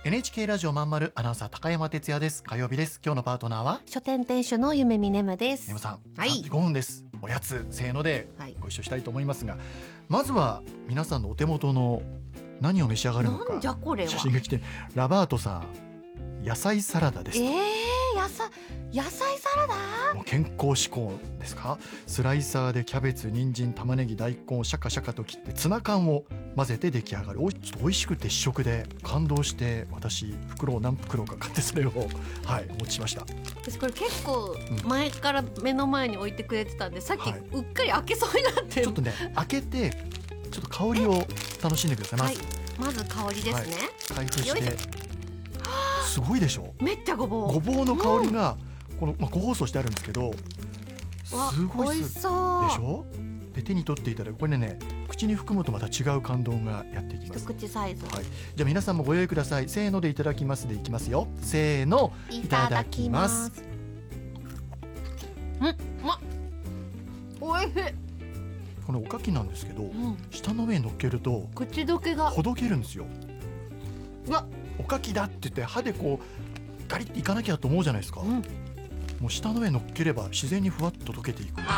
NHK ラジオまんまるアナウンサー高山哲也です。火曜日です。今日のパートナーは書店店主の夢見ねむです。 ねむさん、 はい 3時5分です。おやつせーのではいご一緒したいと思いますが、まずは皆さんのお手元の何を召し上がるのかなんじゃこれは。 写真が来て、ラバートさん野菜サラダです。 野菜サラダ。 もう健康志向ですか。スライサーでキャベツ、人参、玉ねぎ、大根をシャカシャカと切ってツナ缶を混ぜて出来上がる。ちょっと美味しくて試食で感動して、私袋を何袋か買ってそれをお持ちしました。 私これ結構前から目の前に置いてくれてたんで、さっきうっかり開けそうになって、 ちょっとね開けてちょっと香りを楽しんでください。 まず香りですね。 開封してすごいでしょ。 めっちゃごぼう。 ごぼうの香りがこの、個包装してあるんですけど、すごい美味しそうでしょ。で手に取っていただく、これね口に含むとまた違う感動がやっていきます。 一口サイズ。 じゃあ皆さんもご用意ください。せーのでいただきますでいきますよ。せーの、いただきます。 おいしい。 このおかきなんですけど、舌の上に乗っけると口どけがほどけるんですよ。 うわ、 おかきだって言って歯でこうガリッていかなきゃと思うじゃないですか。もう舌の上に乗っければ自然にふわっと溶けていく。